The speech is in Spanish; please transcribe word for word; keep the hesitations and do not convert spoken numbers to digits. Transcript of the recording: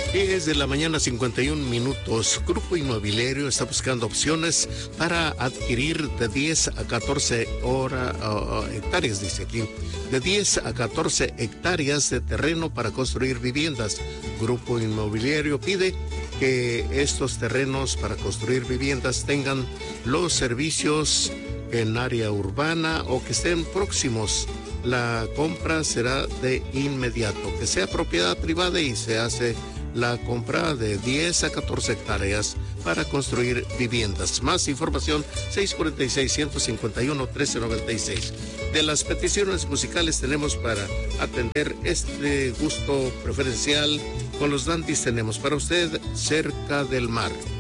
diez de la mañana, cincuenta y un minutos. Grupo Inmobiliario está buscando opciones para adquirir de diez a catorce hora, uh, hectáreas, dice aquí, de diez a catorce hectáreas de terreno para construir viviendas. Grupo Inmobiliario pide que estos terrenos para construir viviendas tengan los servicios en área urbana o que estén próximos. La compra será de inmediato, que sea propiedad privada y se hace la compra de diez a catorce hectáreas para construir viviendas. Más información, seis cuatro seis, uno cinco uno, uno tres nueve seis. De las peticiones musicales tenemos para atender este gusto preferencial con los dandis, tenemos para usted Cerca del Mar.